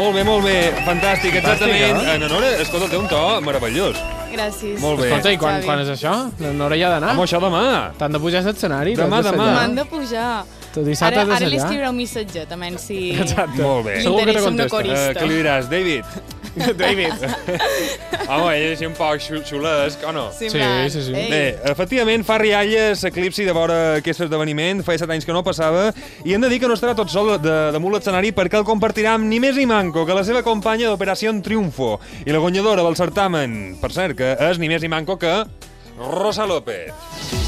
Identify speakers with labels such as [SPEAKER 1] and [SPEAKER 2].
[SPEAKER 1] Molt bé, fantàstic, exactament. Nora, escolta, té un to meravellós.
[SPEAKER 2] Gràcies.
[SPEAKER 1] Molt bé.
[SPEAKER 3] Escolta, i quan és això? Nora ja ha d'anar?
[SPEAKER 1] Home, això demà.
[SPEAKER 3] T'han de pujar a l'escenari.
[SPEAKER 1] Demà.
[SPEAKER 2] M'han de pujar.
[SPEAKER 3] Tu dissabte has
[SPEAKER 2] Ara
[SPEAKER 3] d'assajar.
[SPEAKER 2] li escriuré un missatget, a si
[SPEAKER 1] Molt bé.
[SPEAKER 3] Segur que te
[SPEAKER 2] m'interessa una
[SPEAKER 3] contesta.
[SPEAKER 2] corista.
[SPEAKER 1] Què li diràs, David?
[SPEAKER 3] David.
[SPEAKER 1] Home, ell és un poc xulesc, o no?
[SPEAKER 3] Sí.
[SPEAKER 1] Bé, efectivament, fa rialles Eclipsi de veure aquest esdeveniment. Feia 7 anys que no passava. I hem de dir que no estarà tot sol damunt l'escenari perquè el compartirà amb ni més ni manco que la seva companya d'Operació Triunfo i la guanyadora del certamen, per cert, que és ni més ni manco que Rosa López.